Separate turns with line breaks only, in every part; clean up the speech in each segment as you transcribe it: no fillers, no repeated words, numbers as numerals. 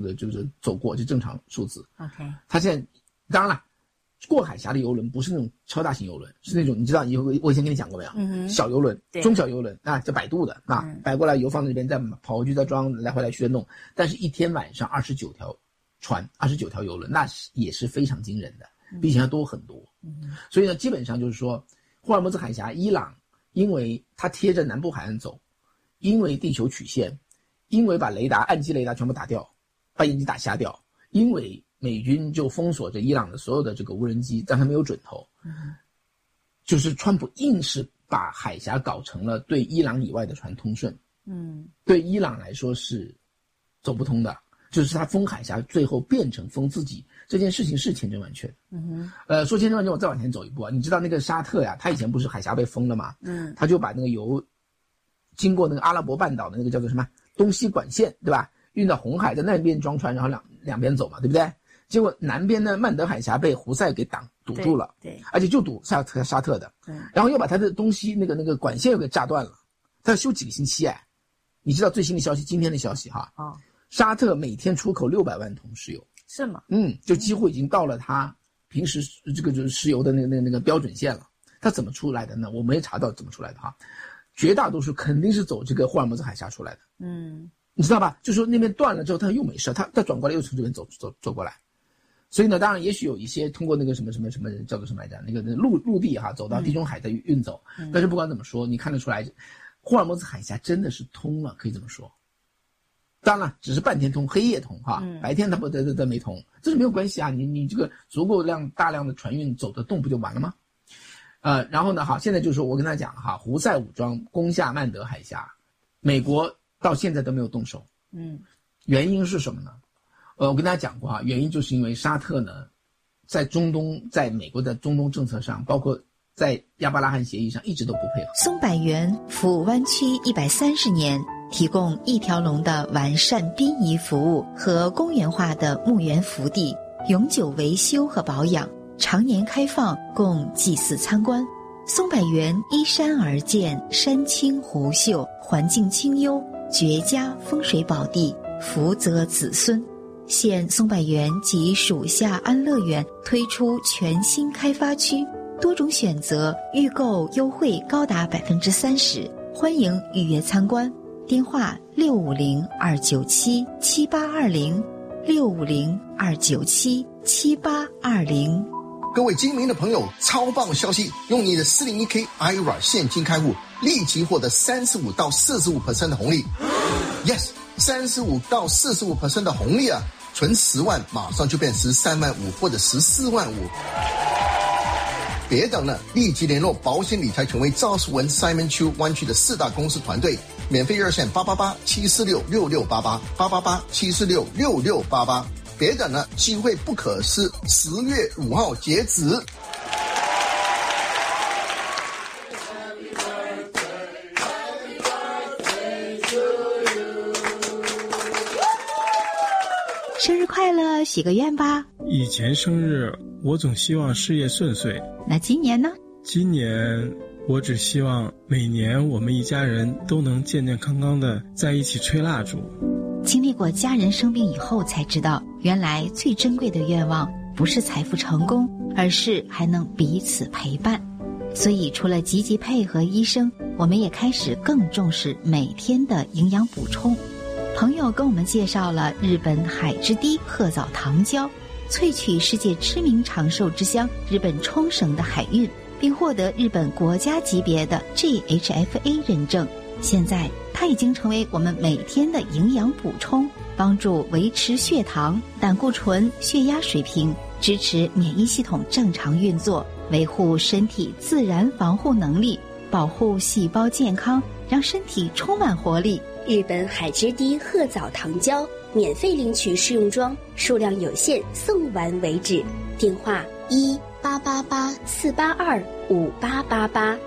就是走过，就正常数字。
OK，
它现在当然了，过海峡的邮轮不是那种超大型邮轮，是那种你知道我以前跟你讲过没有？小邮轮、中小邮轮啊，叫摆渡的啊，摆过来油放在那边，再跑回去再装，来回来去的弄。但是一天晚上29条船，29条邮轮，那也是非常惊人的，比以前要多很多。所以呢，基本上就是说，霍尔木兹海峡，伊朗因为它贴着南部海岸走，因为地球曲线，因为把岸基雷达全部打掉，把眼睛打瞎掉，因为美军就封锁着伊朗的所有的这个无人机，让他没有准头。就是川普硬是把海峡搞成了对伊朗以外的船通顺。对伊朗来说是走不通的，就是他封海峡最后变成封自己，这件事情是千真万确的。说千真万确，我再往前走一步啊，你知道那个沙特呀，他以前不是海峡被封了吗？他就把那个油经过那个阿拉伯半岛的那个叫做什么东西管线，对吧？运到红海，在那边装船，然后两边走嘛，对不对？结果南边的曼德海峡被胡塞给堵住了，对，而且就堵沙特的，然后又把他的东西那个管线又给炸断了，他要修几个星期哎。你知道最新的消息，今天的消息哈，沙特每天出口600万桶石油，
是吗？
就几乎已经到了他平时这个就是石油的那个标准线了。他怎么出来的呢？我没查到怎么出来的哈，绝大多数肯定是走这个霍尔木兹海峡出来的。你知道吧？就说那边断了之后，他又没事，他转过来又从这边走过来。所以呢，当然也许有一些通过那个什么叫做什么来着，那个陆地哈，走到地中海的运走。但是不管怎么说，你看得出来，霍尔木兹海峡真的是通了，可以这么说。当然了，只是半天通，黑夜通哈，白天它没通，这是没有关系啊。你这个足够大量的船运走得动不就完了吗？然后呢，好，现在就是我跟他讲哈，胡塞武装攻下曼德海峡，美国到现在都没有动手。原因是什么呢？我跟大家讲过哈，原因就是因为沙特呢，在中东，在美国的中东政策上，包括在亚伯拉罕协议上，一直都不配合。
松柏园服务湾区130年，提供一条龙的完善殡仪服务和公园化的墓园福地，永久维修和保养，常年开放供祭祀参观。松柏园依山而建，山清湖秀，环境清幽，绝佳风水宝地，福泽子孙。现松柏园及属下安乐园推出全新开发区，多种选择，预购优惠高达30%，欢迎预约参观。电话650-297-7820 650-297-7820。
各位精明的朋友，超棒消息！用你的 401k IRA 现金开户，立即获得35到45% 的红利。Yes， 35到45% 的红利啊！存10万，马上就变13万5或者14万5。别等了，立即联络保险理财权威赵世文 Simon Chu 湾区的4大公司团队，免费热线888-746-6688 别等了，机会不可失，10月5号截止。
生日快乐，许个愿吧。
以前生日我总希望事业顺遂，
那今年呢？
今年我只希望每年我们一家人都能健健康康的在一起吹蜡烛。
经历过家人生病以后才知道，原来最珍贵的愿望不是财富成功，而是还能彼此陪伴。所以除了积极配合医生，我们也开始更重视每天的营养补充。朋友跟我们介绍了日本海之堤鹤藻糖胶，萃取世界知名长寿之乡日本冲绳的海运，并获得日本国家级别的 GHFA 认证。现在它已经成为我们每天的营养补充，帮助维持血糖、胆固醇、血压水平，支持免疫系统正常运作，维护身体自然防护能力，保护细胞健康，让身体充满活力。
日本海之堤鹤藻糖胶免费领取试用装，数量有限，送完为止。电话1-888-482-5888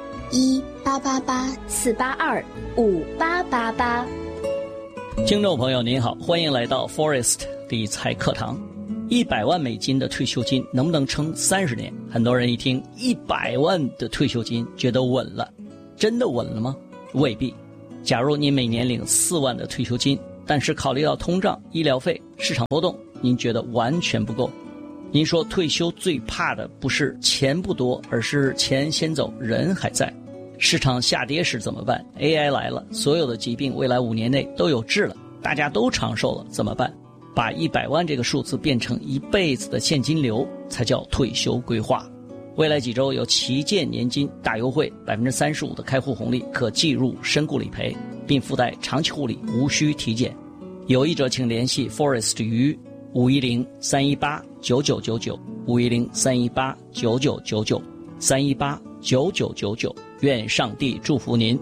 1-888-482-5888。
听众朋友您好，欢迎来到 Forest 理财课堂。100万美金的退休金能不能撑30年？很多人一听100万的退休金觉得稳了，真的稳了吗？未必。假如你每年领4万的退休金， 但是考虑到通胀、医疗费、市场波动，您觉得完全不够。您说退休最怕的不是钱不多，而是钱先走，人还在。市场下跌时怎么办？ AI 来了，所有的疾病未来5年内都有治了，大家都长寿了，怎么办？把100万这个数字变成一辈子的现金流，才叫退休规划。未来几周有旗舰年金大优惠，35%的开户红利可计入身故理赔，并附带长期护理，无需体检。有意者请联系 Forest 于510-318-9999 510-318-9999 318-9999。愿上帝祝福您。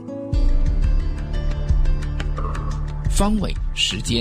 方伟时间。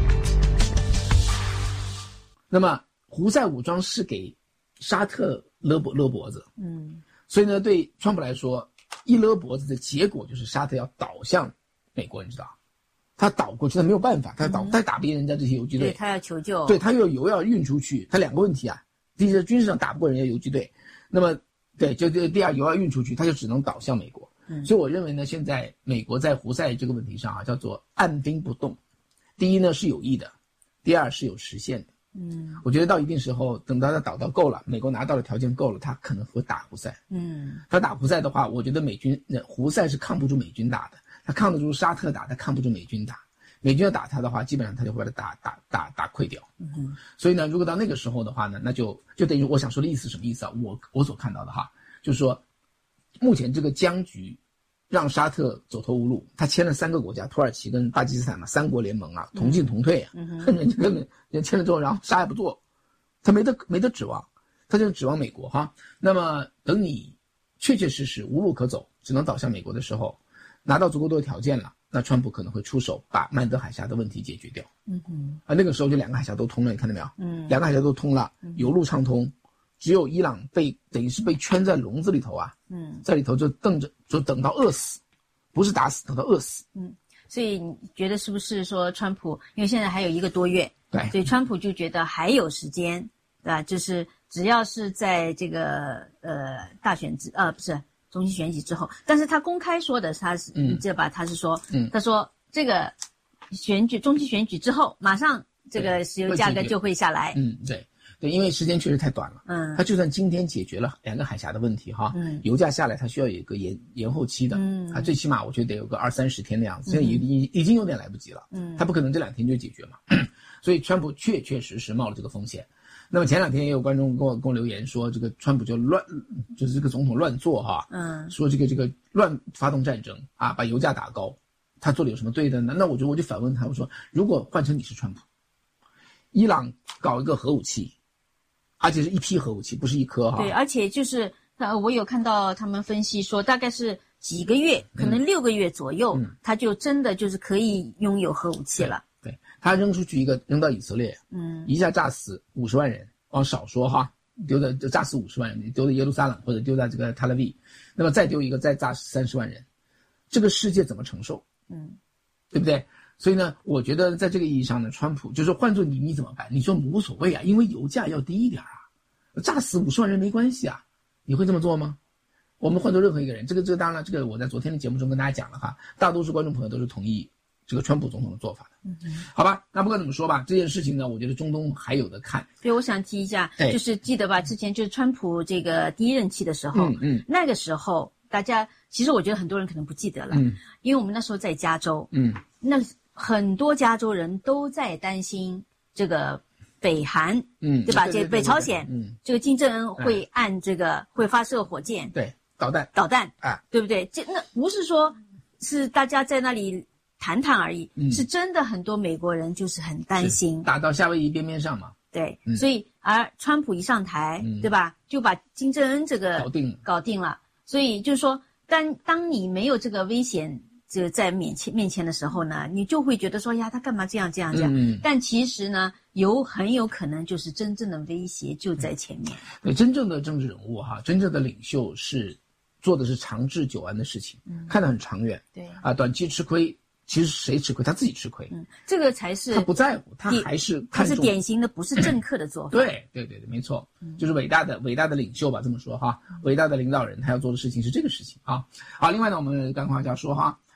那么胡塞武装是给沙特勒脖子，所以呢，对川普来说，一勒脖子的结果就是沙特要倒向美国，你知道，他倒过去，他没有办法，他打不赢人家这些游击队，
对，他要求救，
对，他有油要运出去，他2个问题啊，第一是军事上打不过人家游击队，那么对，就第二油要运出去，他就只能倒向美国。所以我认为呢，现在美国在胡塞这个问题上啊，叫做按兵不动。第一呢是有意的，第二是有实现的。我觉得到一定时候，等到他倒到够了，美国拿到的条件够了，他可能会打胡塞。他打胡塞的话，我觉得胡塞是抗不住美军打的，他抗得住沙特打，他抗不住美军打。美军要打他的话，基本上他就会把他打溃掉。所以呢，如果到那个时候的话呢，那就等于我想说的意思什么意思啊？我所看到的哈，就是说，目前这个僵局让沙特走投无路，他签了3个国家，土耳其跟巴基斯坦嘛，3国联盟啊，同进同退啊，人家根本签了之后，然后啥也不做，他没得指望，他就指望美国哈。那么等你确确实实无路可走，只能倒向美国的时候，拿到足够多的条件了。那川普可能会出手把曼德海峡的问题解决掉。那个时候就2个海峡都通了，你看到没有？2个海峡都通了，油路畅通，只有伊朗等于是被圈在笼子里头啊。在里头就等到饿死，不是打死，等到饿死。
所以你觉得是不是说川普，因为现在还有1个多月，
对，
所以川普就觉得还有时间，对吧？就是只要是在这个大选不是。中期选举之后，但是他公开说的，他是他是说，他说这个中期选举之后，马上这个石油价格就会下来。
对，因为时间确实太短了。他就算今天解决了2个海峡的问题哈，油价下来，他需要有一个延后期的。最起码我觉得得有个20-30天的样子，现在已经有点来不及了。他不可能这2天就解决嘛。所以川普确实冒了这个风险。那么前2天也有观众跟我留言说，这个川普就是这个总统乱做哈，说这个乱发动战争啊，把油价打高，他做的有什么对的呢？那我就反问他，我说如果换成你是川普，伊朗搞一个核武器，而且是一批核武器，不是1颗哈。
对，而且就是我有看到他们分析说，大概是几个月，可能6个月左右，他就真的就是可以拥有核武器了。
对，他扔出去扔到以色列，一下炸死50万人，往少说哈，炸死50万人，丢在耶路撒冷或者丢在这个特拉维，那么再丢一个，再炸30万人，这个世界怎么承受？对不对？所以呢，我觉得在这个意义上呢，川普就是换做你怎么办？你说无所谓啊，因为油价要低一点啊，炸死50万人没关系啊，你会这么做吗？我们换做任何一个人，这个当然了，这个我在昨天的节目中跟大家讲了哈，大多数观众朋友都是同意这个川普总统的做法的。好吧，那不管怎么说吧，这件事情呢，我觉得中东还有的看。
对，我想提一下，就是记得吧，之前就是川普这个第1任期的时候，那个时候大家其实我觉得很多人可能不记得了，因为我们那时候在加州，那很多加州人都在担心这个北韩，对吧？这北朝鲜，这个金正恩会按这个会发射火箭，
对，导弹，
对不对？那不是说是大家在那里谈谈而已，是真的很多美国人就是很担心
打到夏威夷边边上嘛。
对，所以而川普一上台，对吧，就把金正恩这个搞定了。所以就是说，当你没有这个危险这个在面前的时候呢，你就会觉得说呀，他干嘛这样？但其实呢，很有可能就是真正的威胁就在前面。
对，真正的政治人物哈，真正的领袖是做的是长治久安的事情，看得很长远。对啊，短期吃亏。其实谁吃亏？他自己吃亏。
这个才是
他不在乎，他还是看重。
他是典型的不是政客的做法。
对，没错，就是伟大的领袖吧，这么说哈，伟大的领导人他要做的事情是这个事情啊。好，另外呢，我们干话要说哈，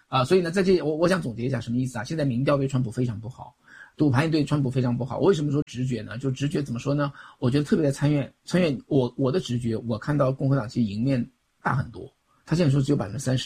所以呢，在这我想总结一下什么意思啊？现在民调对川普非常不好，赌盘对川普非常不好。我为什么说直觉呢？就直觉怎么说呢？我觉得特别在参院，我的直觉，我看到共和党其实赢面大很多。他现在说只有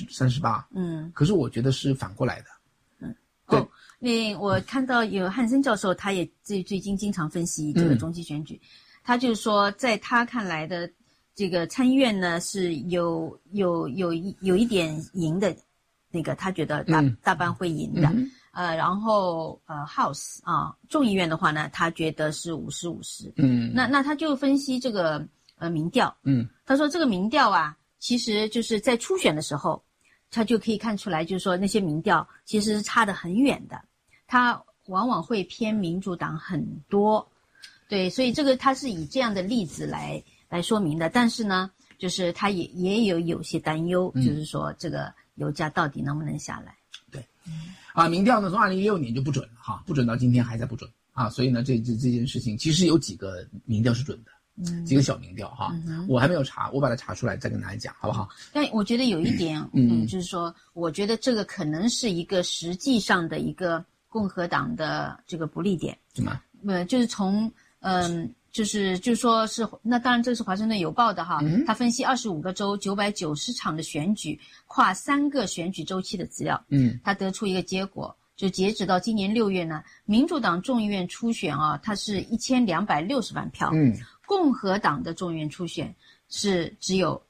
38%，可是我觉得是反过来的。
对，我看到有汉森教授，他也最近经常分析这个中期选举，他就是说，在他看来的这个参议院呢是有一点赢的，那个他觉得大半会赢的，然后House 众议院的话呢，他觉得是50-50，那他就分析这个民调，他说这个民调啊，其实就是在初选的时候，他就可以看出来，就是说那些民调其实是差得很远的，他往往会偏民主党很多，对，所以这个他是以这样的例子来说明的，但是呢，就是他也有些担忧，就是说这个油价到底能不能下来？
对，民调呢从2016年就不准了哈，不准到今天还在不准啊，所以呢这件事情其实有几个民调是准的。几个小民调哈，我还没有查，我把它查出来再跟大家讲，好不好？
但我觉得有一点，就是说，我觉得这个可能是一个实际上的一个共和党的这个不利点。
什么？
就是从就是说是那当然这是华盛顿邮报的哈，他分析25个州990场的选举，跨3个选举周期的资料，他得出一个结果。就截止到今年6月呢，民主党众议院初选它是1260万票，共和党的众议院初选是只有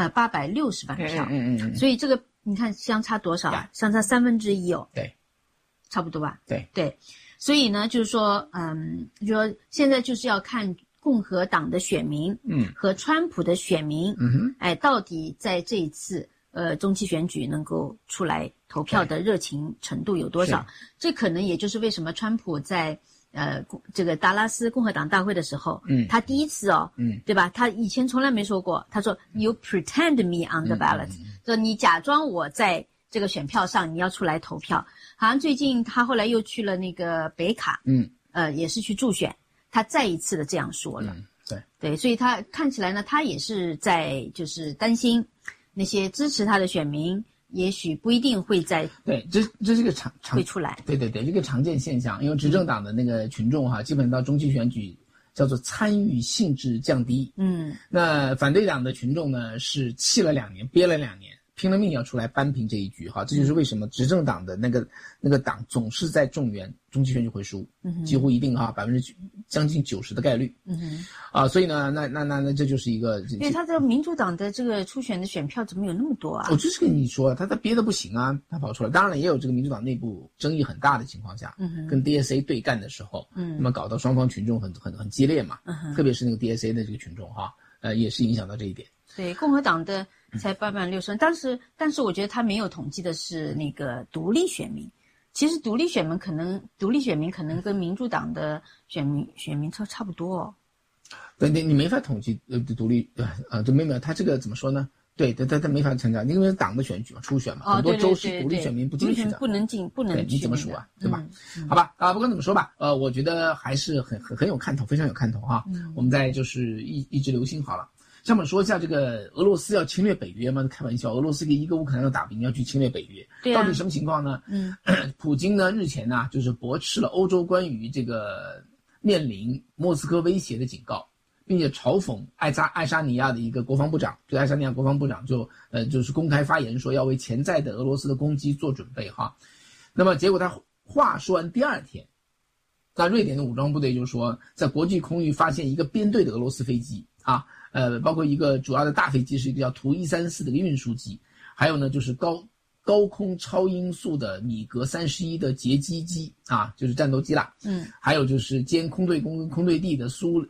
860万票，所以这个你看相差多少？相差1/3哦，
对，
差不多吧？
对，
所以呢，就是说，就说现在就是要看共和党的选民，和川普的选民，到底在这一次中期选举能够出来投票的热情程度有多少？这可能也就是为什么川普在这个达拉斯共和党大会的时候，他第一次对吧？他以前从来没说过，他说 You pretend me on the ballot，说你假装我在这个选票上，你要出来投票。好像最近他后来又去了那个北卡，也是去助选，他再一次的这样说了，对，所以他看起来呢，他也是在就是担心那些支持他的选民。也许不一定会在
对，这是个
会出来，
对，这个常见现象，因为执政党的那个群众基本到中期选举叫做参与兴致降低，那反对党的群众呢是气了2年，憋了2年，拼了命要出来扳平这一局这就是为什么执政党的那个党总是在中期选举会输，几乎一定将近90%的概率，所以呢，那这就是一个，
因为他的民主党的这个初选的选票怎么有那么多啊？
我就是跟你说，他憋得不行啊，他跑出来。当然了，也有这个民主党内部争议很大的情况下，跟 DSA 对干的时候，那么搞到双方群众很激烈嘛，特别是那个 DSA 的这个群众也是影响到这一点。
对，共和党的才860万，但是我觉得他没有统计的是那个独立选民。其实独立选民可能跟民主党的选民差不多
对，你没法统计独立这没有他这个怎么说呢？对，他没法参加，因为党的选举嘛，初选嘛，很多州是独立选民不进去的，
不能进，
你怎么数啊？对吧？好吧，不管怎么说吧，我觉得还是很有看头，非常有看头我们再就是一直留心好了。像我们说一下这个俄罗斯要侵略北约吗？开玩笑，俄罗斯给一个乌克兰要打兵，要去侵略北约，到底什么情况呢？普京呢日前呢就是驳斥了欧洲关于这个面临莫斯科威胁的警告，并且嘲讽爱沙尼亚的一个国防部长，对爱沙尼亚国防部长就是公开发言说要为潜在的俄罗斯的攻击做准备那么结果他话说完第2天，那瑞典的武装部队就说在国际空域发现一个编队的俄罗斯飞机包括一个主要的大飞机是一个叫图134的一个运输机，还有呢就是高空超音速的米格31的截击机就是战斗机啦，还有就是兼空对空跟空对地的苏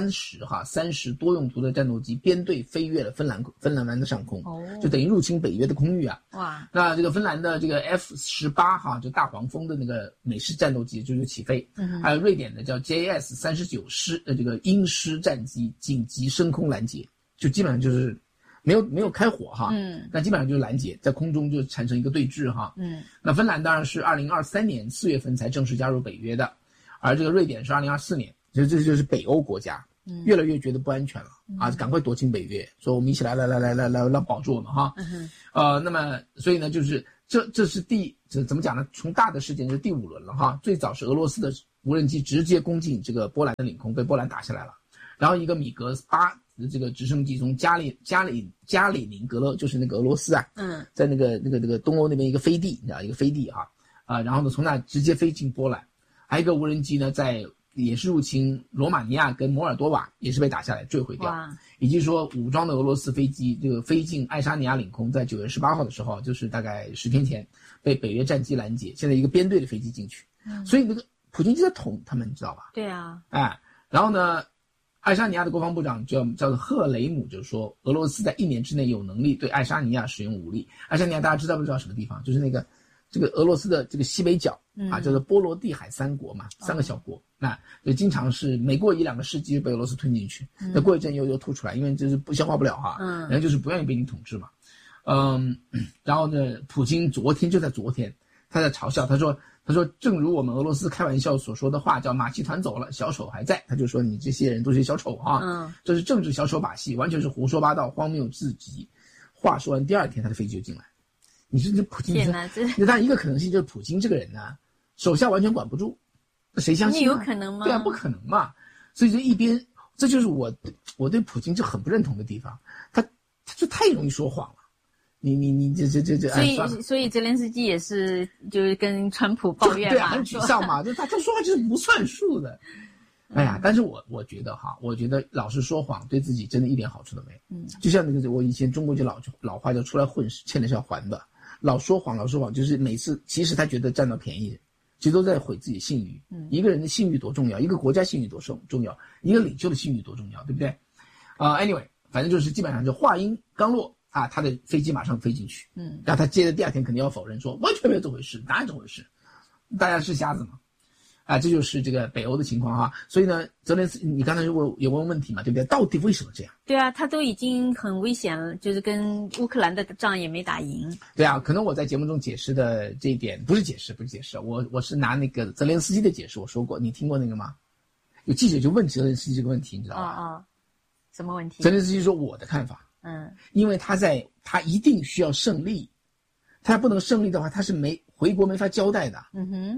30多用途的战斗机编队飞越了芬兰湾的上空，就等于入侵北约的空域
哇！
那这个芬兰的这个 F18就大黄蜂的那个美式战斗机就是起飞，还有瑞典的叫 JS 39师的这个鹰狮战机紧急升空拦截，就基本上就是没有开火那基本上就是拦截，在空中就产生一个对峙那芬兰当然是2023年4月份才正式加入北约的，而这个瑞典是2024年，这就是北欧国家越来越觉得不安全了赶快躲进北约，说我们一起来保住我们那么所以呢就是这是怎么讲呢？从大的事件是第5轮了哈。最早是俄罗斯的无人机直接攻进这个波兰的领空，被波兰打下来了。然后一个米格8的这个直升机从加里宁格勒，就是那个俄罗斯啊，在那个东欧那边一个飞地，你知道一个飞地哈然后呢从那直接飞进波兰。还有一个无人机呢也是入侵罗马尼亚跟摩尔多瓦，也是被打下来坠毁掉。以及说武装的俄罗斯飞机这个飞进爱沙尼亚领空，在9月18号的时候，就是大概10天前被北约战机拦截，现在一个编队的飞机进去。所以那个普京就在捅他们，你知道吧？
对啊。
然后呢爱沙尼亚的国防部长叫做赫雷姆就说，俄罗斯在1年之内有能力对爱沙尼亚使用武力。爱沙尼亚大家知道不知道什么地方？就是那个这个俄罗斯的这个西北角叫做波罗的海3国嘛，3个小国。就经常是每过1-2个世纪被俄罗斯吞进去，那过一阵又吐出来，因为就是不消化不了哈，人家就是不愿意被你统治嘛。然后呢，普京昨天他在嘲笑，他说正如我们俄罗斯开玩笑所说的话，叫马戏团走了，小丑还在。他就说你这些人都是小丑啊，这是政治小丑把戏，完全是胡说八道，荒谬至极。话说完第2天他的飞机就进来。你说这普京，那当然一个可能性就是普京这个人呢，手下完全管不住，那谁相信？
你有可能吗？
对啊，不可能嘛。所以这就是我对普京就很不认同的地方，他就太容易说谎了。你这，
所以泽连斯基也是就是跟川普抱怨嘛，
对啊，很沮丧嘛，他说话就是不算数的。哎呀，但是我觉得老是说谎对自己真的一点好处都没有。就像那个我以前中国就老话叫出来混欠的是要还的。老说谎，就是每次其实他觉得占到便宜，其实都在毁自己的信誉。一个人的信誉多重要，一个国家信誉多重要，一个领袖的信誉多重要，对不对？Anyway， 反正就是基本上就话音刚落他的飞机马上飞进去。然后他接着第2天肯定要否认说完全没有这回事，哪有这回事？大家是瞎子嘛？这就是这个北欧的情况哈。所以呢，泽连斯基，你刚才有问问题嘛，对不对？到底为什么这样？
对啊，他都已经很危险了，就是跟乌克兰的仗也没打赢。
对啊，可能我在节目中解释的这一点不是解释，我是拿那个泽连斯基的解释，我说过，你听过那个吗？有记者就问泽连斯基这个问题，你知道吧？
什么问题？
泽连斯基说我的看法，因为他一定需要胜利，他不能胜利的话，他是回国没法交代的。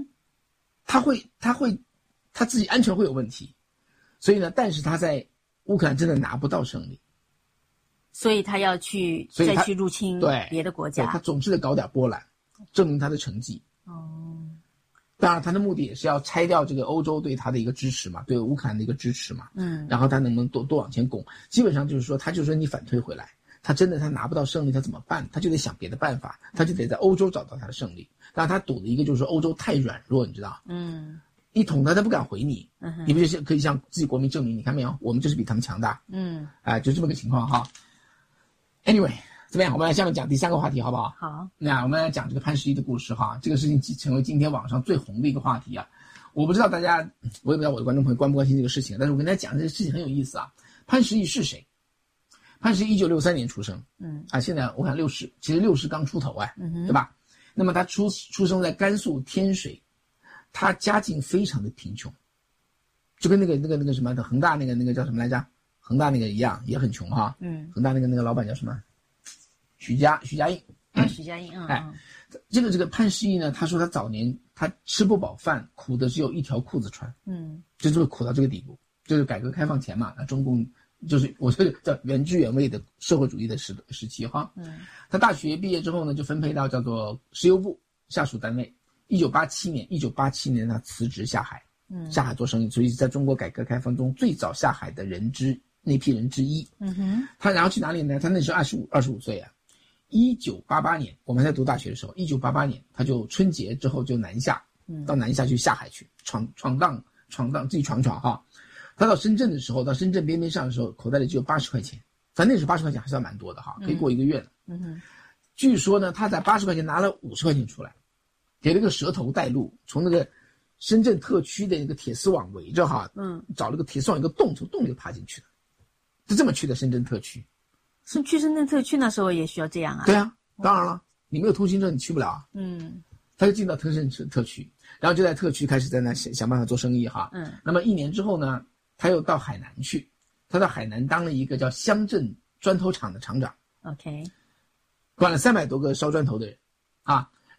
他自己安全会有问题，所以呢，但是他在乌克兰真的拿不到胜利，
所以他要再去入侵别的国家，
他总是得搞点波澜，证明他的成绩。当然他的目的也是要拆掉这个欧洲对他的一个支持嘛，对乌克兰的一个支持嘛。然后他能不能多往前拱？基本上就是说，他就说你反推回来，他拿不到胜利，他怎么办？他就得想别的办法，他就得在欧洲找到他的胜利。但他赌的一个就是说欧洲太软弱，你知道？一捅他不敢回你，你不就可以向自己国民证明，你看没有，我们就是比他们强大。就这么个情况哈。Anyway， 怎么样？我们来下面讲第3个话题，好不好？
好。
那我们来讲这个潘石屹的故事哈，这个事情成为今天网上最红的一个话题啊。我不知道大家，我也不知道我的观众朋友关不关心这个事情，但是我跟大家讲这个事情很有意思啊。潘石屹是谁？潘石屹1963年出生，现在我看其实60刚出头对吧？那么他出生在甘肃天水，他家境非常的贫穷，就跟那个什么的恒大那个叫什么来着？恒大那个一样，也很穷哈。恒大那个老板叫什么？许家印。
许家印。
这个潘石屹呢，他说他早年他吃不饱饭，苦的只有一条裤子穿。就是苦到这个地步，就是改革开放前嘛，中共。就是我这个叫原汁原味的社会主义的时期哈。他大学毕业之后呢，就分配到叫做石油部下属单位。1987年他辞职下海，下海做生意，所以在中国改革开放中最早下海的那批人之一。他然后去哪里呢？他那时候25岁啊。1988年我们在读大学的时候，1988年他就春节之后就南下，到南下去下海去闯荡，自己闯哈。他到深圳的时候，到深圳边上的时候，口袋里只有80块钱，反正那时候80块钱还算蛮多的哈，可以过1个月了。据说呢，他在80块钱拿了50块钱出来，给了个蛇头带路，从那个深圳特区的那个铁丝网围着哈，找了个铁丝网一个洞，从洞里爬进去的，就这么去的深圳特区。
去深圳特区那时候也需要这样啊？
对啊，当然了，你没有通行证你去不了啊。他就进到深圳特区，然后就在特区开始在那想办法做生意哈。那么1年之后呢？他又到海南去，他到海南当了一个叫乡镇砖头厂的厂长。
OK，
管了300多个烧砖头的人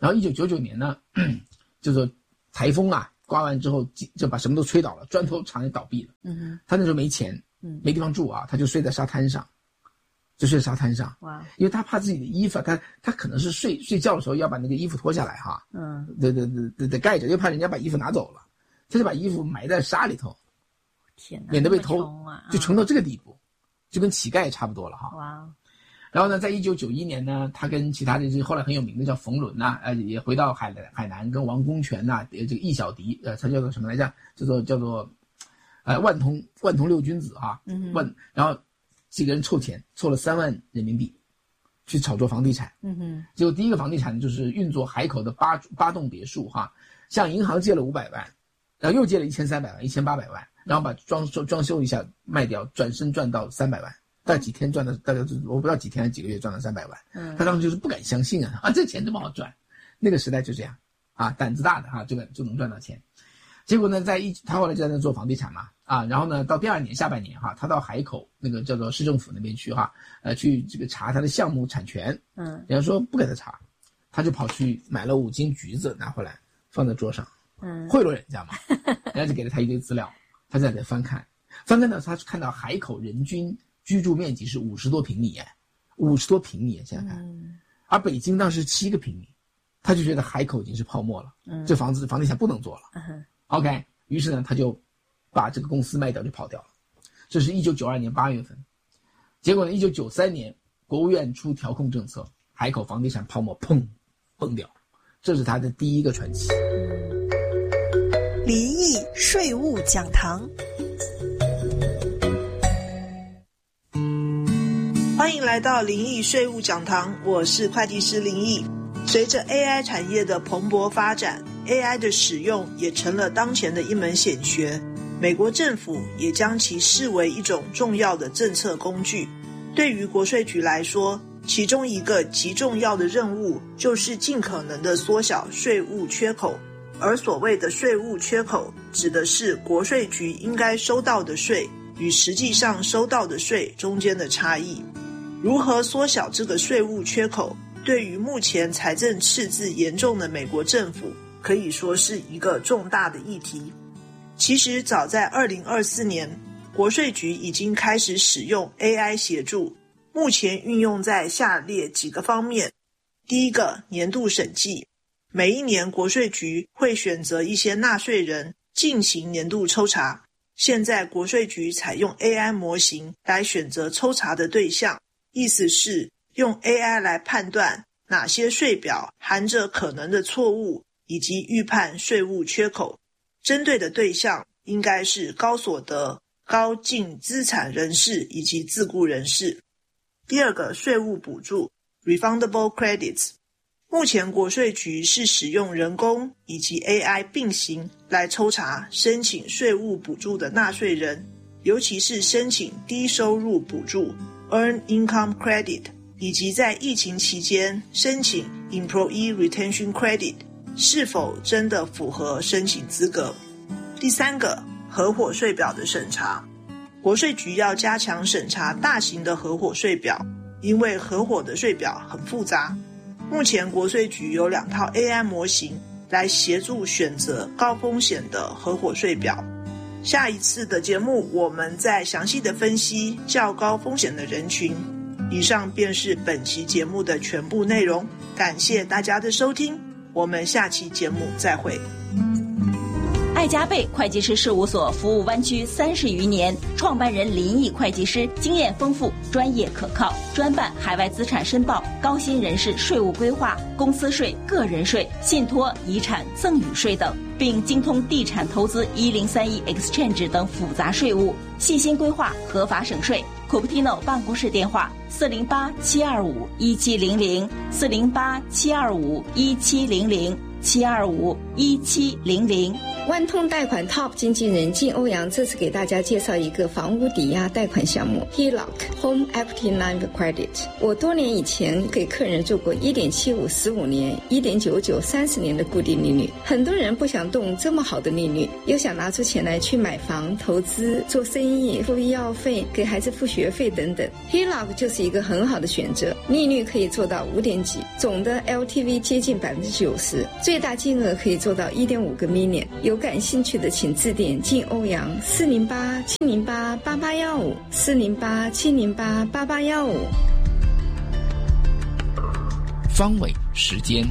然后1999年呢，就是台风啊刮完之后就把什么都吹倒了，砖头厂也倒闭了。他那时候没钱，没地方住啊，他就睡在沙滩上。哇！因为他怕自己的衣服，他可能是睡觉的时候要把那个衣服脱下来哈，得盖着，又怕人家把衣服拿走了，他就把衣服埋在沙里头，
天哪，
免得被偷，就穷到这个地步，就跟乞丐差不多了哈。
哇！
然后呢，在1991年呢，他跟其他的这后来很有名的叫冯仑呐，也回到海南跟王功权呐，这个易小迪，他叫做什么来着？叫做万通六君子啊，然后几个人凑钱，凑了3万人民币，去炒作房地产。结果第一个房地产就是运作海口的八栋别墅哈，向银行借了500万，然后又借了1300万、1800万，然后把装修一下卖掉，转身赚到300万。大概几天赚的，大概我不知道几天还是几个月赚了300万。他当时就是不敢相信啊，这钱这么好赚，那个时代就这样啊，胆子大的哈，就能赚到钱。结果呢，他后来就在那做房地产嘛啊，然后呢，到第2年下半年哈，他到海口那个叫做市政府那边去哈，去这个查他的项目产权。人家说不给他查，他就跑去买了5斤橘子拿回来放在桌上，贿赂人家嘛，人家就给了他一堆资料，他在那翻看到他看到海口人均居住面积是50多平米，50多平米，想想看，而北京当时7个平米，他就觉得海口已经是泡沫了，这房地产不能做了。OK， 于是呢，他就把这个公司卖掉就跑掉了。这是1992年8月份，结果呢，1993年国务院出调控政策，海口房地产泡沫砰崩掉，这是他的第一个传奇。
离异税务讲堂。欢迎来到林毅税务讲堂，我是会计师林毅。随着 AI 产业的蓬勃发展， AI 的使用也成了当前的一门显学，美国政府也将其视为一种重要的政策工具。对于国税局来说，其中一个极重要的任务就是尽可能的缩小税务缺口，而所谓的税务缺口指的是国税局应该收到的税与实际上收到的税中间的差异。如何缩小这个税务缺口，对于目前财政赤字严重的美国政府可以说是一个重大的议题。其实早在2024年，国税局已经开始使用 AI 协助，目前运用在下列几个方面。第一个，年度审计。每一年国税局会选择一些纳税人进行年度抽查，现在国税局采用 AI 模型来选择抽查的对象，意思是用 AI 来判断哪些税表含着可能的错误，以及预判税务缺口。针对的对象应该是高所得、高净资产人士以及自雇人士。第二个，税务补助 refundable credits。 目前国税局是使用人工以及 AI 并行来抽查申请税务补助的纳税人，尤其是申请低收入补助 Earned Income Credit， 以及在疫情期间申请 Employee Retention Credit是否真的符合申请资格。第三个，合伙税表的审查。国税局要加强审查大型的合伙税表，因为合伙的税表很复杂。目前国税局有2套 AI 模型来协助选择高风险的合伙税表。下一次的节目我们再详细的分析较高风险的人群。以上便是本期节目的全部内容，感谢大家的收听，我们下期节目再会。
爱加倍会计师事务所服务湾区30余年，创办人林毅会计师经验丰富，专业可靠，专办海外资产申报、高薪人士税务规划、公司税、个人税、信托、遗产、赠与税等，并精通地产投资1031 Exchange 等复杂税务，细心规划合法省税。Cupertino 办公室电话408-725-1700 408-725-1700 725-1700。
万通贷款 Top 经纪人靳欧阳这次给大家介绍一个房屋抵押贷款项目 HELOC Home Equity Line of Credit。 我多年以前给客人做过 1.75 15年 1.99 30年的固定利率，很多人不想动这么好的利率，又想拿出钱来去买房、投资、做生意、付医药费、给孩子付学费等等， HELOC 就是一个很好的选择，利率可以做到5点几，总的 LTV 接近 90%， 最大金额可以做到 1.5 个 million。 有感兴趣的请致电靳欧阳408-708-8815 408-708-8815。
方伟时间。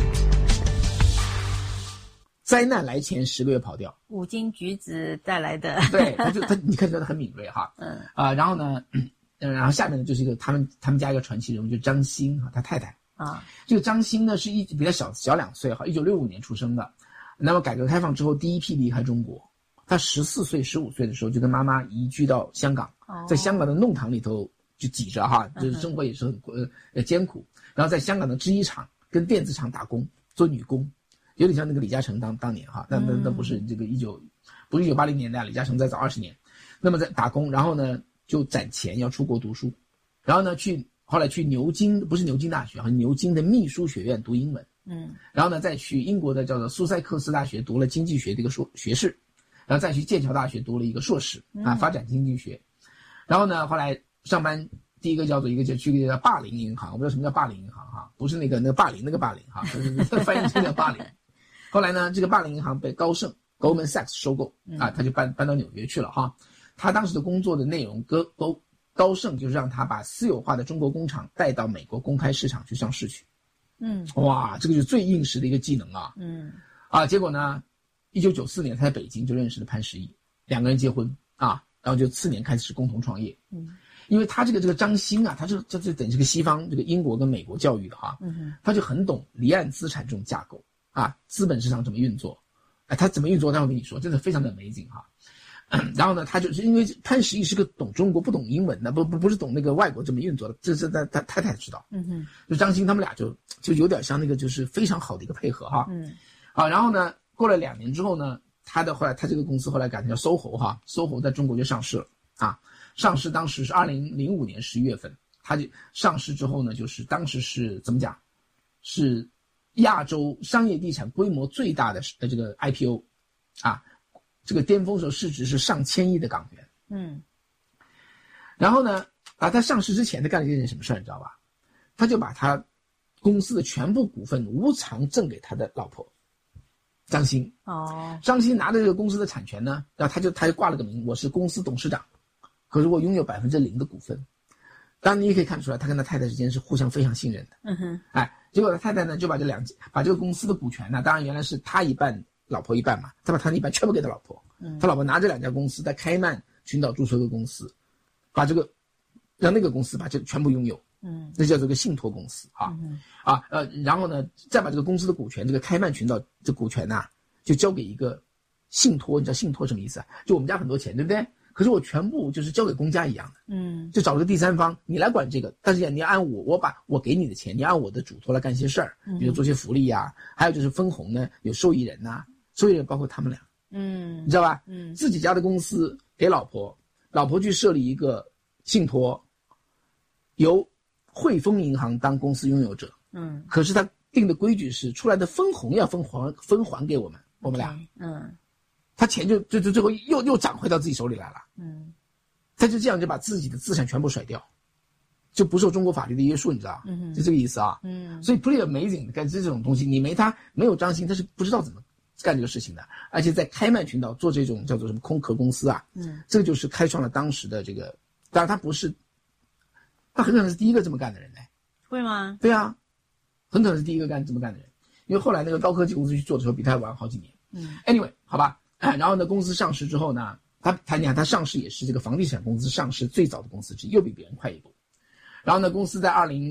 灾难来前10个月跑掉，
五斤橘子带来的。
对，他你看出来他很敏锐哈。然后呢，然后下面呢就是一个他们家一个传奇人物，就是张欣哈，他太太啊。这个张欣呢是比他小2岁哈，1965年出生的。那么改革开放之后第一批离开中国，他14岁15岁的时候就跟妈妈移居到香港，在香港的弄堂里头就挤着哈，就是生活也是很艰苦。然后在香港的织衣厂跟电子厂打工，做女工，有点像那个李嘉诚当年哈，那不是这个不是1980年代，李嘉诚再早20年。那么在打工，然后呢就攒钱要出国读书，然后呢后来去牛津，不是牛津大学，牛津的秘书学院读英文。然后呢再去英国的叫做苏塞克斯大学读了经济学的一个学士，然后再去剑桥大学读了一个硕士发展经济学。然后呢后来上班第一个叫去一个叫霸凌银行，我不知道什么叫霸凌银行哈，不是那个霸凌那个霸凌哈，翻译成叫霸凌。后来呢这个霸凌银行被高盛 Goldman Sachs 收购他就搬到纽约去了哈。他当时的工作的内容高盛就是让他把私有化的中国工厂带到美国公开市场去上市去。哇，这个就是最硬实的一个技能啊。结果呢1994年他在北京就认识了潘石屹，2个人结婚然后就4年开始共同创业。因为他这个张欣他这等于是个西方这个英国跟美国教育的哈，他就很懂离岸资产这种架构资本市场怎么运作，他怎么运作待会跟你说，真的非常的amazing哈。然后呢他就是因为潘石屹是个懂中国不懂英文的，不是懂那个外国怎么运作的，这是他太太知道。就张欣他们俩就有点像那个就是非常好的一个配合哈。然后呢过了2年之后呢，后来他这个公司后来改成叫 SOHO 哈，SOHO 在中国就上市了上市当时是2005年11月份，他就上市之后呢，就是当时是怎么讲，是亚洲商业地产规模最大的这个 IPO 这个巅峰时候市值是上千亿的港元。然后呢他上市之前他干了一件什么事儿你知道吧？他就把他公司的全部股份无偿赠给他的老婆张欣。张欣拿着这个公司的产权呢，然后他就挂了个名，我是公司董事长，可是我拥有0%的股份。当然你也可以看出来他跟他太太之间是互相非常信任的。结果他太太呢就把这个公司的股权呢，当然原来是他一半老婆一半嘛，他把他的一半全部给他老婆。他老婆拿这2家公司在开曼群岛注册个公司，让那个公司把这个全部拥有。那叫做个信托公司然后呢再把这个公司的股权，这个开曼群岛这股权就交给一个信托。你知道信托什么意思就我们家很多钱对不对，可是我全部就是交给公家一样的。就找了个第三方你来管这个，但是你要按我给你的钱，你按我的嘱托来干些事儿，比如做些福利还有就是分红呢有受益人受益人包括他们俩。你知道吧？自己家的公司给老婆去设立一个信托，由汇丰银行当公司拥有者。可是他定的规矩是出来的分红要分还给我们俩。他钱就最后又涨回到自己手里来了。他就这样就把自己的资产全部甩掉，就不受中国法律的约束，你知道？就这个意思所以 pretty amazing 干这种东西，你没有张欣，他是不知道怎么干这个事情的。而且在开曼群岛做这种叫做什么空壳公司这个就是开创了当时的这个，当然他很可能是第一个这么干的人
会吗？
对很可能是第一个这么干的人，因为后来那个高科技公司去做的时候比他晚好几年。anyway 好吧。然后呢公司上市之后呢，你看他上市也是这个房地产公司上市最早的公司之一，又比别人快一步。然后呢公司在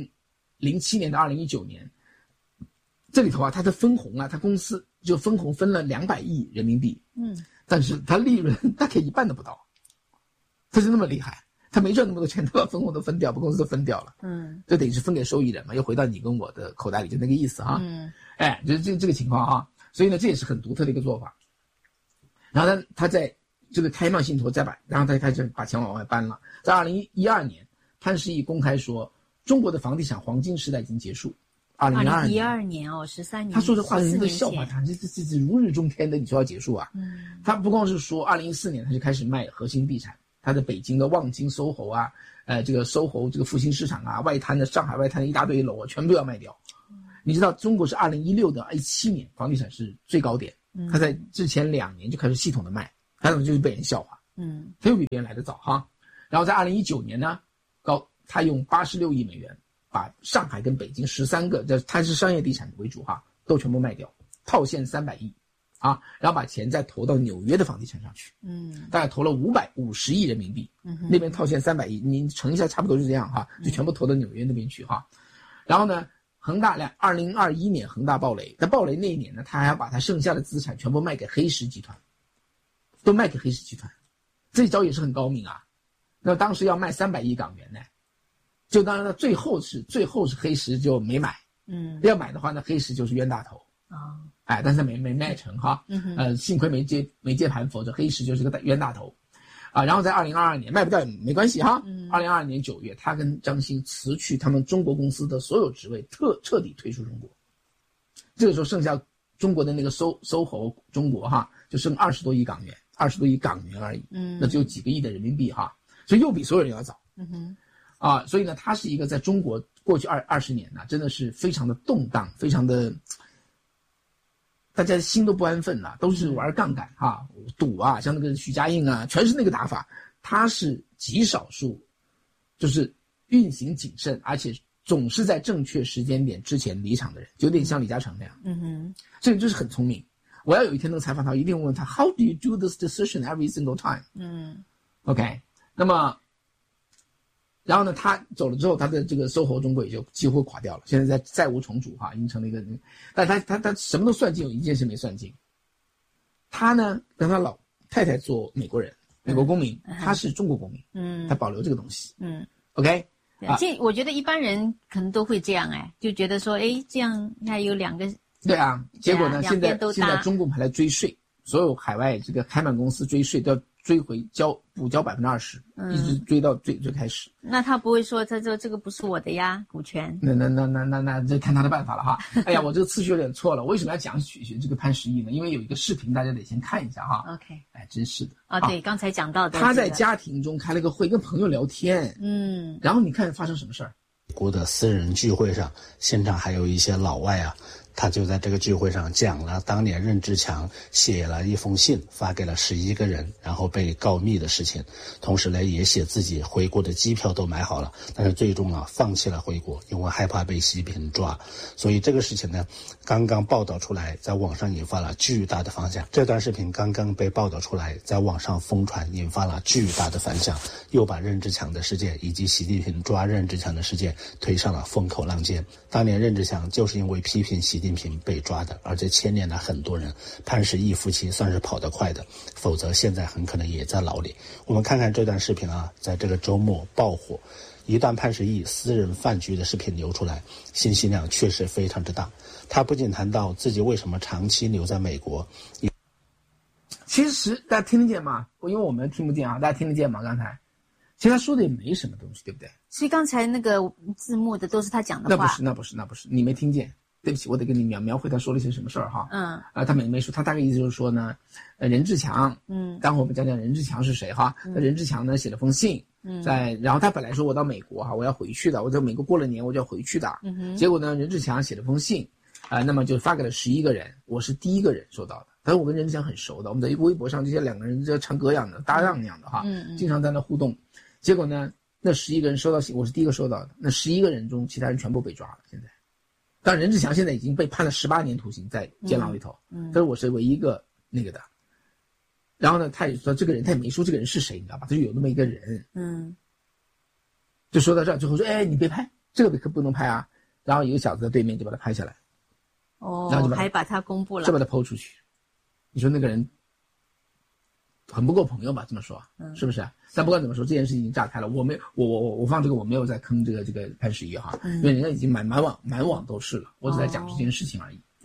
2007年到2019年这里头他的分红他公司就分红分了200亿人民币。但是他利润大概一半都不到，他是那么厉害，他没赚那么多钱，他把分红都分掉，把公司都分掉了。就等于是分给受益人嘛，又回到你跟我的口袋里，就那个意思就是这个情况所以呢这也是很独特的一个做法。 然后他在这个开曼信托然后他开始把钱往外搬了。在2012年，潘石屹公开说，中国的房地产黄金时代已经结束。
2012年哦，13年。
他说这话是一个笑话，他这如日中天的，你说要结束啊？他不光是说2014年他就开始卖核心地产，他的北京的望京、SOHO 啊，这个 SOHO 这个复兴市场啊，外滩的上海外滩的一大堆楼啊，全部要卖掉。你知道中国是2016到17年房地产是最高点，他在之前2年就开始系统的卖，他怎么就是被人笑话？他又比别人来得早哈。然后在2019年呢，他用86亿美元。把上海跟北京13个，它是商业地产为主哈，都全部卖掉，套现300亿啊，然后把钱再投到纽约的房地产上去，大概投了550亿人民币，那边套现300亿，你乘一下差不多是这样哈，就全部投到纽约那边去哈。然后呢，恒大2021年恒大暴雷，在暴雷那一年呢，他还要把他剩下的资产全部卖给黑石集团，都卖给黑石集团，这一招也是很高明啊。那当时要卖300亿港元呢。就当然了，最后是黑石就没买，要买的话呢，黑石就是冤大头但是没卖成哈，幸亏没接盘，否则黑石就是个冤大头，然后在2022年卖不掉也没关系哈，2022年9月，他跟张欣辞去他们中国公司的所有职位，彻底退出中国，这个时候剩下中国的那个SOHO中国哈，就剩20多亿港元而已，那只有几个亿的人民币哈，所以又比所有人要早，所以呢，他是一个在中国过去20年呢，真的是非常的动荡，非常的，大家心都不安分了，都是玩杠杆哈，赌啊，像那个许家印啊，全是那个打法。他是极少数，就是运行谨慎，而且总是在正确时间点之前离场的人，有点像李嘉诚那样。所以就是很聪明。我要有一天能采访他，一定问他 How do you do this decision every single time？ OK， 那么。然后呢，他走了之后，他的这个SOHO中国也就几乎垮掉了，现在在债务重组哈，已经成了一个，但他什么都算进，有一件事没算进。他呢跟他老太太做美国公民，他是中国公民，他保留这个东西，OK。
这我觉得一般人可能都会这样就觉得说，这样还有2个，
对啊，结果呢，现在中共还来追税，所有海外这个开曼公司追税都要追回补交20%，一直追到最开始。
那他不会说他说这个不是我的呀，股权？
那这看他的办法了哈。哎呀，我这个次序有点错了，为什么要讲这个潘石屹呢？因为有一个视频，大家得先看一下哈。
OK。
真是的。
对，刚才讲到的。
他在家庭中开了个会，跟朋友聊天。然后你看发生什么事儿？
国的私人聚会上，现场还有一些老外啊。他就在这个聚会上讲了当年任志强写了一封信发给了11个人，然后被告密的事情，同时呢也写自己回国的机票都买好了，但是最终放弃了回国，因为害怕被习近平抓。所以这个事情呢刚刚报道出来，在网上引发了巨大的反响。这段视频刚刚被报道出来，在网上疯传，引发了巨大的反响，又把任志强的事件以及习近平抓任志强的事件推上了风口浪尖。当年任志强就是因为批评习近平被抓的，而且牵连了很多人。潘石屹夫妻算是跑得快的，否则现在很可能也在牢里。我们看看这段视频在这个周末爆火，一段潘石屹私人饭局的视频流出来，信息量确实非常之大。他不仅谈到自己为什么长期留在美国，
其实大家听得见吗？因为我们听不见大家听得见吗？刚才其实他说的也没什么东西，对不对？
所以刚才那个字幕的都是他讲的话。
那不是，你没听见。对不起，我得跟你描绘他说了些什么事儿哈。他没说，他大概意思就是说呢，任志强，待会儿我们讲讲任志强是谁哈。任志强呢写了封信，然后他本来说我到美国我要回去的，我在美国过了年我就要回去的。结果呢，任志强写了封信，那么就发给了11个人，我是第一个人收到的。但是我跟任志强很熟的，我们在微博上这些2个人就唱歌样的搭档那样的哈，经常在那互动。结果呢，那11个人收到信，我是第一个收到的。那11个人中，其他人全部被抓了，现在。但任志强现在已经被判了18年徒刑，在监牢里头。但是我是唯一一个那个的。然后呢，他也说这个人，他也没说这个人是谁，你知道吧？他就有那么一个人。就说到这儿，最后说，你别拍，这个可不能拍啊。然后有个小子在对面就把他拍下来。然后就
还把他公布了，
就把他抛出去。你说那个人很不够朋友吧？这么说，是不是？但不管怎么说，这件事已经炸开了。我放这个，我没有在坑这个潘石屹哈，因为人家已经满网都是了，我只在讲这件事情而已。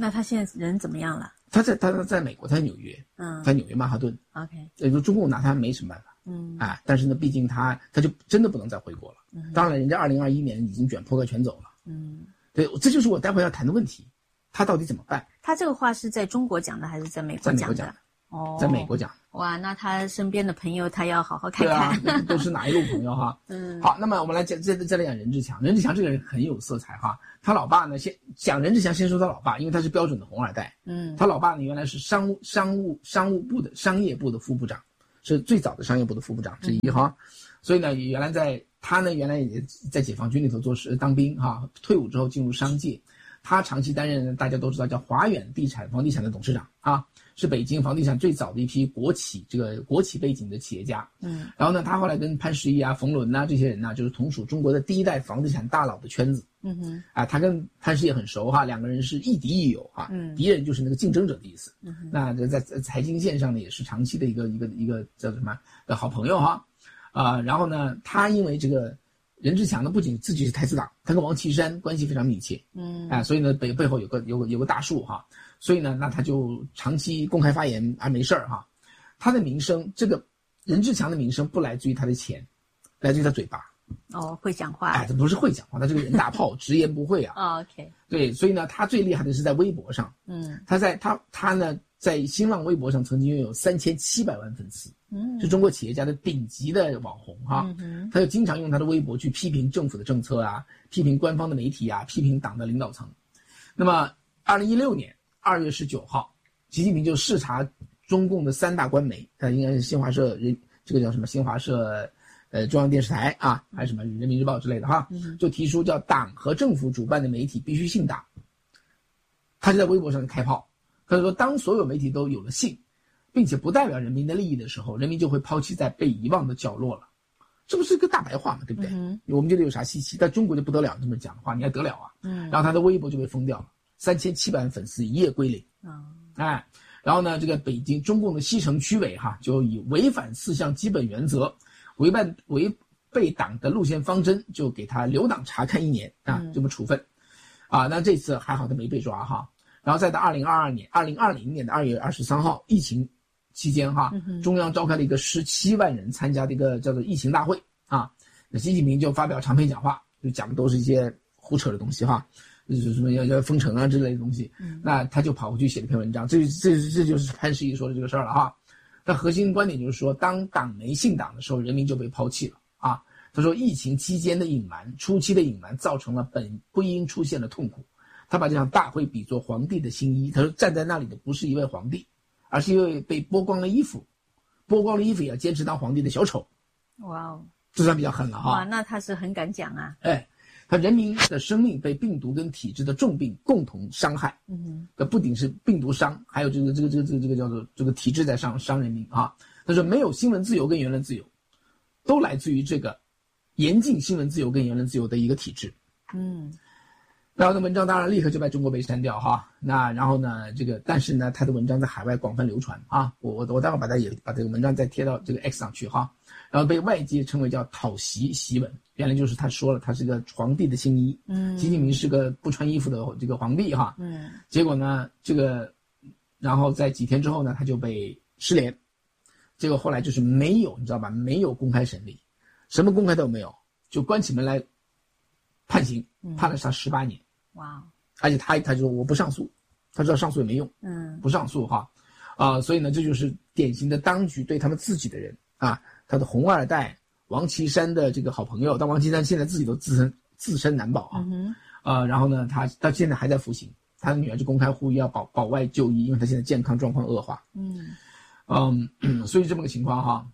那他现在人怎么样了？
他在美国，他在纽约，在纽约曼哈顿。
OK，
也就中共拿他没什么办法。但是呢，毕竟他就真的不能再回国了。当然，人家2021年已经卷铺盖全走了。对，这就是我待会要谈的问题，他到底怎么办？
他这个话是在中国讲的还是在美国讲的？哦，
在美国讲。
哇，那他身边的朋友他要好好看看。
对啊，都是哪一路朋友哈？好，那么我们来再来讲任志强。任志强这个人很有色彩哈。他老爸呢，先讲任志强，先说他老爸，因为他是标准的红二代。他老爸呢，原来是商务部的商业部的副部长，是最早的商业部的副部长之一哈。所以呢，原来也在解放军里头当兵哈，退伍之后进入商界。他长期担任大家都知道叫华远房地产的董事长啊，是北京房地产最早的一批国企背景的企业家。然后呢，他后来跟潘石屹啊、冯仑啊这些人呢，就是同属中国的第一代房地产大佬的圈子。他跟潘石屹很熟哈，两个人是亦敌亦友哈。敌人就是那个竞争者的意思。那在财经线上呢，也是长期的一个叫什么的好朋友哈。然后呢，他因为这个任志强呢，不仅自己是太子党，他跟王岐山关系非常密切。所以呢，背后有个大树哈。所以呢，那他就长期公开发言而没事儿哈。他的名声，这个任志强的名声不来自于他的钱，来自于他嘴巴。
会讲话。
这不是会讲话，他这个人大炮，直言不讳啊。
OK。
对，所以呢，他最厉害的是在微博上。他呢，在新浪微博上曾经拥有3700万粉丝。是中国企业家的顶级的网红哈。他就经常用他的微博去批评政府的政策啊，批评官方的媒体啊，批评党的领导层。那么2016年2月19号，习近平就视察中共的3大官媒，应该是新华社这个叫什么新华社中央电视台啊，还是什么人民日报之类的哈，就提出叫党和政府主办的媒体必须姓党。他就在微博上开炮，他说当所有媒体都有了姓，并且不代表人民的利益的时候，人民就会抛弃在被遗忘的角落了。这不是个大白话嘛，对不对？我们觉得有啥稀奇，在中国就不得了，这么讲的话你还得了啊？然后他的微博就被封掉了，3700万粉丝一夜归零。然后呢，这个北京中共的西城区委哈，就以违反4项基本原则，违背党的路线方针，就给他留党察看1年啊，这么处分。那这次还好他没被抓哈。然后再到2020年的2月23号，疫情期间哈，中央召开了一个17万人参加的一个叫做疫情大会啊。那习近平就发表长篇讲话，就讲的都是一些胡扯的东西哈，就是什么要封城啊之类的东西。那他就跑回去写了篇文章，这就是潘石屹说的这个事儿了哈。那核心观点就是说，当党没姓党的时候，人民就被抛弃了啊。他说，疫情期间的隐瞒，初期的隐瞒，造成了本不应出现的痛苦。他把这场大会比作皇帝的新衣，他说站在那里的不是一位皇帝，而是一位被剥光了衣服也要坚持当皇帝的小丑。
哇哦，
这算比较狠了哈。
哇，那他是很敢讲啊。
他人民的生命被病毒跟体制的重病共同伤害。不仅是病毒伤，还有这个叫做这个体制在伤人民啊。他说没有新闻自由跟言论自由，都来自于这个严禁新闻自由跟言论自由的一个体制。然后呢，文章当然立刻就在中国被删掉哈。那然后呢，但是呢，他的文章在海外广泛流传啊。我待会把这个文章再贴到这个 X 上去哈。然后被外界称为叫讨习文，原来就是他说了他是个皇帝的新衣。习近平是个不穿衣服的这个皇帝哈。结果呢，然后在几天之后呢，他就被失联。结果后来就是没有，你知道吧？没有公开审理，什么公开都没有，就关起门来判刑，判了他18年。
哇！
而且他就说我不上诉，他知道上诉也没用。不上诉哈。所以呢，这就是典型的当局对他们自己的人啊，他的红二代王岐山的这个好朋友，但王岐山现在自己都自身难保啊。然后呢，他现在还在服刑，他的女儿就公开呼吁要保外就医，因为他现在健康状况恶化。所以这么个情况哈。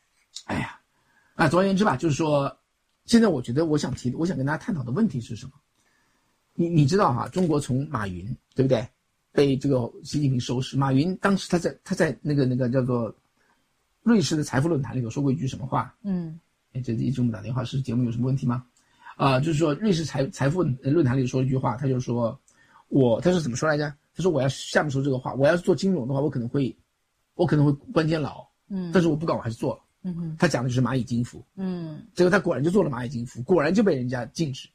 总而言之吧，就是说，现在我觉得我想跟大家探讨的问题是什么？你知道哈，中国从马云对不对，被这个习近平收拾。马云当时他在那个叫做瑞士的财富论坛里头说过一句什么话？这一直给我打电话，是节目有什么问题吗？就是说瑞士财富论坛里说了一句话，他就说他是怎么说来着？他说我要下面说这个话，我要是做金融的话，我可能会关监牢。但是我不管，我还是做了。他讲的就是蚂蚁金服。结果他果然就做了蚂蚁金服，果然就被人家禁止。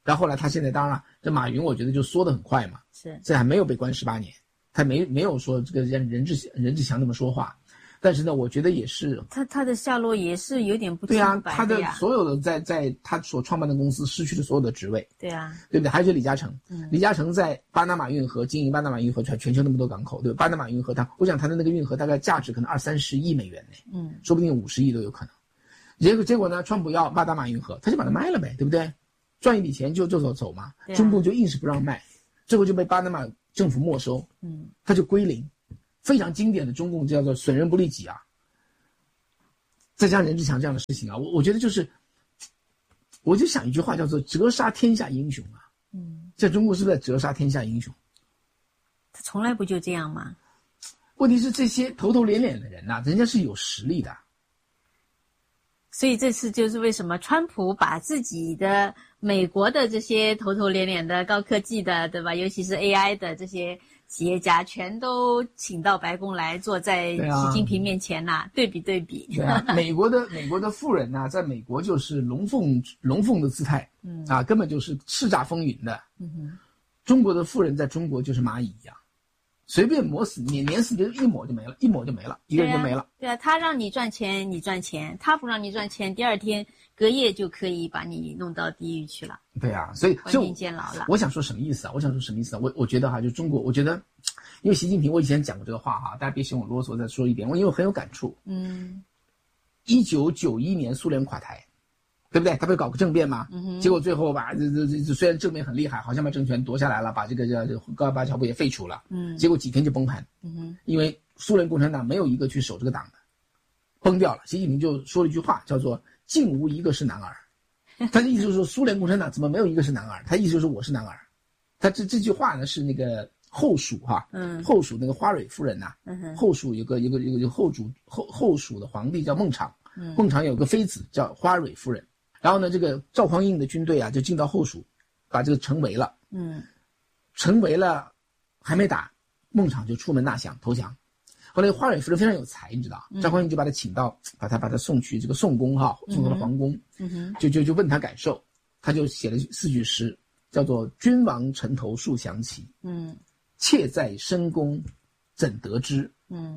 然后后来他现在当然了，这马云我觉得就缩得很快嘛，
是，
这还没有被关18年，他没有说这个任志强这么说话。但是呢，我觉得也是
他的下落也是有点不清不白的呀。
他的所有的在他所创办的公司失去了所有的职位。
对啊，
对不对？还有李嘉诚，李嘉诚在巴拿马运河经营巴拿马运河，全球那么多港口，对吧？巴拿马运河我想他的那个运河大概价值可能20-30亿美元呢，说不定50亿都有可能。结果呢，川普要巴拿马运河，他就把它卖了呗，对不对？赚一笔钱就走嘛，中共就硬是不让卖，最后就被巴拿马政府没收，他就归零。非常经典的中共叫做损人不利己啊，再加上任志强这样的事情啊，我觉得就是，我就想一句话叫做折杀天下英雄啊，在中国是不是在折杀天下英雄？
他从来不就这样吗？
问题是这些头头脸脸的人啊，人家是有实力的。
所以这次就是为什么川普把自己的美国的这些头头脸脸的高科技的，对吧？尤其是 AI 的这些企业家全都请到白宫来，坐在习近平面前呐，对比。对
啊，美国的富人呐，在美国就是龙凤的姿态，根本就是叱咤风云的。中国的富人在中国就是蚂蚁一样，随便磨死碾死就一抹就没了，一个人就没了。
对啊，他让你赚钱，你赚钱；他不让你赚钱，第二天隔夜就可以把你弄到地狱去了。
对啊，所以
关进监牢了。我想说什么意思啊？
我觉得哈，就中国，我觉得，因为习近平，我以前讲过这个话哈，大家别嫌我啰嗦，再说一遍，因为我很有感触。1991年苏联垮台，对不对？他不是搞个政变吗？结果最后吧，这虽然政变很厉害，好像把政权夺下来了，把这个戈尔巴乔夫也废除了。结果几天就崩盘。因为苏联共产党没有一个去守这个党的，崩掉了。习近平就说了一句话，叫做“竟无一个是男儿”。他的意思就是说，苏联共产党怎么没有一个是男儿？他意思就是我是男儿。他这句话呢是那个后蜀哈，后蜀那个花蕊夫人呐，后蜀有个后蜀的皇帝叫孟昶，孟昶有个妃子叫花蕊夫人。然后呢，这个赵匡胤的军队啊就进到后蜀，把这个城围了。城围了还没打，孟昶就出门纳降投降。后来花蕊夫人非常有才，你知道，赵匡胤就把他请到，把他送去这个宋宫哈，送到了皇宫，就问他感受，他就写了4句诗，叫做“君王城头树降旗，妾在深宫怎得知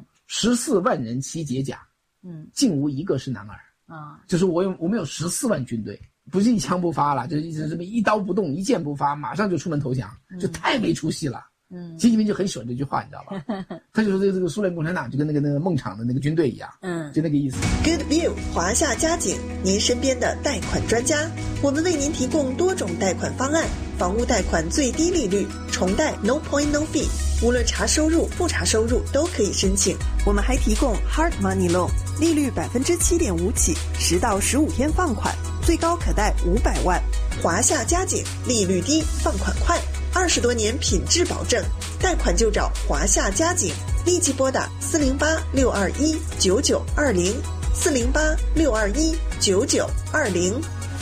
？14万人齐解甲，竟无一个是男儿。”就是我们有14万军队，不是一枪不发了，就是这么一刀不动，一箭不发，马上就出门投降，就太没出息了。习近平就很喜欢这句话，你知道吧？他就说这个苏联共产党就跟那个孟昶的那个军队一样，就那个意思。
Good View 华夏家景，您身边的贷款专家，我们为您提供多种贷款方案，房屋贷款最低利率，重贷 No Point No Fee， 无论查收入不查收入都可以申请。我们还提供 Hard Money Loan， 利率7.5%起，10到15天放款，最高可贷500万。华夏家景，利率低，放款快。20多年品质保证，贷款就找华夏家景，立即拨打408-621-9920 408-621-9920。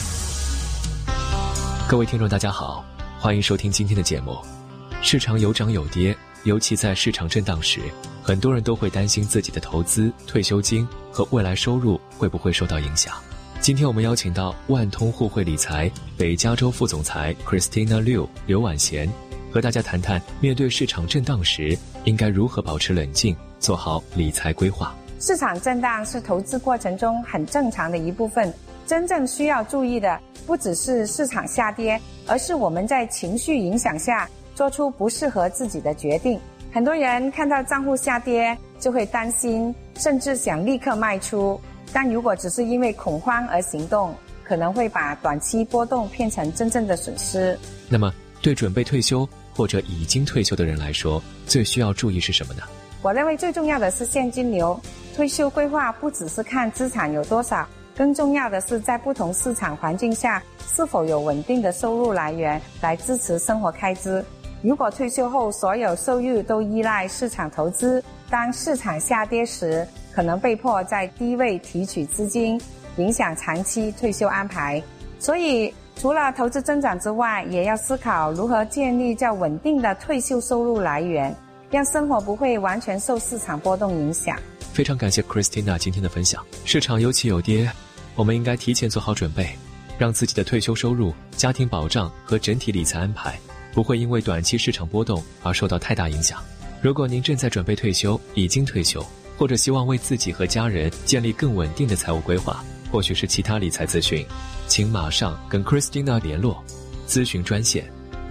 各位听众大家好，欢迎收听今天的节目。市场有涨有跌，尤其在市场震荡时，很多人都会担心自己的投资、退休金和未来收入会不会受到影响。今天我们邀请到万通互惠理财北加州副总裁 Christina Liu 刘婉贤，和大家谈谈面对市场震荡时应该如何保持冷静，做好理财规划。
市场震荡是投资过程中很正常的一部分，真正需要注意的不只是市场下跌，而是我们在情绪影响下做出不适合自己的决定。很多人看到账户下跌就会担心，甚至想立刻卖出，但如果只是因为恐慌而行动，可能会把短期波动变成真正的损失。
那么对准备退休或者已经退休的人来说，最需要注意是什么呢？
我认为最重要的是现金流。退休规划不只是看资产有多少，更重要的是在不同市场环境下是否有稳定的收入来源来支持生活开支。如果退休后所有收入都依赖市场投资，当市场下跌时，可能被迫在低位提取资金，影响长期退休安排。所以除了投资增长之外，也要思考如何建立较稳定的退休收入来源，让生活不会完全受市场波动影响。
非常感谢 Christina 今天的分享。市场有起有跌，我们应该提前做好准备， 让自己的退休收入、家庭保障和整体理财安排不会因为短期市场波动而受到太大影响。如果您正在准备退休、已经退休，或者希望为自己和家人建立更稳定的财务规划，或许是其他理财咨询，请马上跟 Christina 联络。咨询专线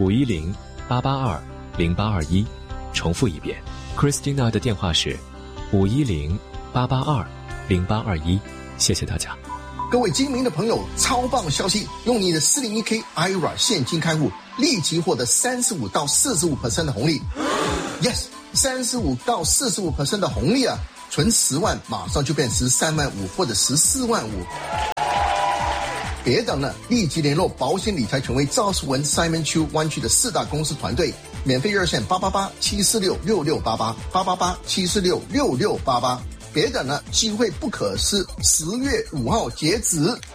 510-882-0821，重复一遍 ，Christina 的电话是510-882-0821。谢谢大家。
各位精明的朋友，超棒消息！用你的401k IRA 现金开户，立即获得35到45% 的红利。Yes， 35到45% 的红利啊！存10万，马上就变13万5或者14万5。别等了，立即联络保险理财权威赵世文 Simon Chu 湾区的4大公司团队，免费热线888-746-6688，888-746-6688。别等了，机会不可失，10月5号截止。